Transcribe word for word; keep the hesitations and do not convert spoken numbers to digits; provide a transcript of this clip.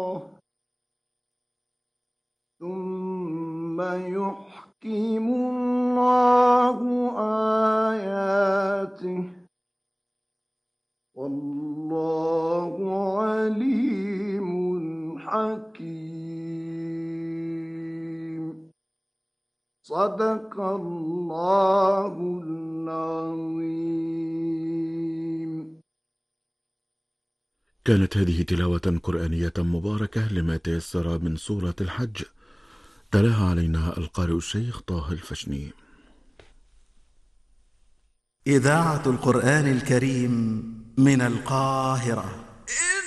ثم يحكم الله آياته والله عليم حكيم. صدق الله العظيم. كانت هذه تلاوة قرآنية مباركة لما تيسر من سورة الحج، تلاها علينا القارئ الشيخ طه الفشني. إذاعة القرآن الكريم من القاهرة.